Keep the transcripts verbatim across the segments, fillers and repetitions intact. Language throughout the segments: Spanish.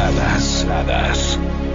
Baladas. Baladas.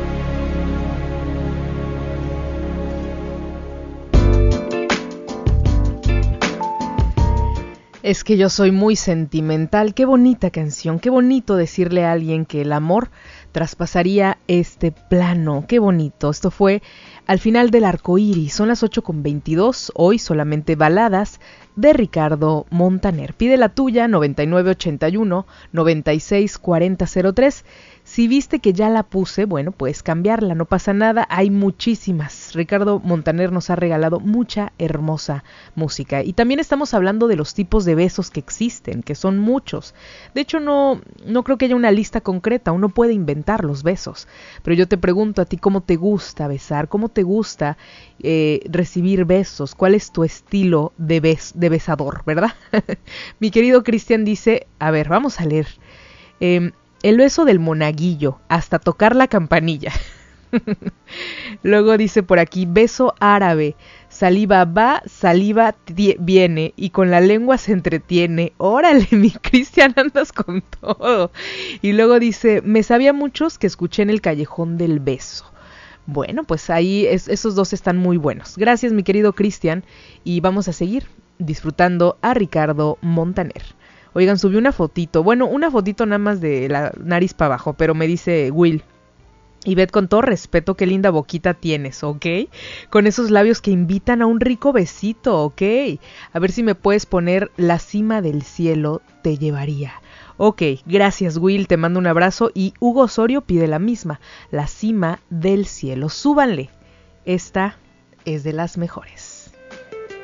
Es que yo soy muy sentimental. Qué bonita canción, qué bonito decirle a alguien que el amor traspasaría este plano. Qué bonito. Esto fue Al final del arco iris. Son las ocho con veintidós. Hoy solamente baladas de Ricardo Montaner. Pide la tuya, noventa y nueve ochenta y uno, noventa y seis cuarenta cero tres. Si viste que ya la puse, bueno, puedes cambiarla, no pasa nada, hay muchísimas. Ricardo Montaner nos ha regalado mucha hermosa música. Y también estamos hablando de los tipos de besos que existen, que son muchos. De hecho, no, no creo que haya una lista concreta, uno puede inventar los besos. Pero yo te pregunto a ti, ¿cómo te gusta besar? ¿Cómo te gusta eh, recibir besos? ¿Cuál es tu estilo de, bes de besador, verdad? Mi querido Cristian dice, a ver, vamos a leer. Eh, El beso del monaguillo, hasta tocar la campanilla. Luego dice por aquí, beso árabe, saliva va, saliva viene, y con la lengua se entretiene. Órale, mi Cristian, andas con todo. Y luego dice, me sabía muchos que escuché en el callejón del beso. Bueno, pues ahí es, esos dos están muy buenos. Gracias, mi querido Cristian, y vamos a seguir disfrutando a Ricardo Montaner. Oigan, subí una fotito, bueno, una fotito nada más de la nariz para abajo, pero me dice Will, Ivette, con todo respeto, qué linda boquita tienes, ¿ok? Con esos labios que invitan a un rico besito, ¿ok? A ver si me puedes poner La cima del cielo te llevaría. Ok, gracias Will, te mando un abrazo. Y Hugo Osorio pide la misma, La cima del cielo. Súbanle, esta es de las mejores.